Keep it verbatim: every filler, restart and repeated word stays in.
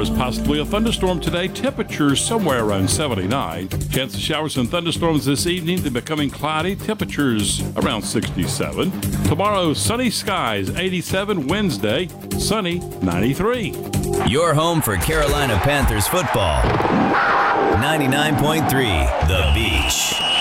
showers, possibly a thunderstorm today. Temperatures somewhere around seventy-nine. Chance of showers and thunderstorms this evening. They're becoming cloudy. Temperatures around sixty-seven. Tomorrow, sunny skies, eighty-seven. Wednesday, sunny, ninety-three. Your home for Carolina Panthers football. ninety-nine point three The Beach.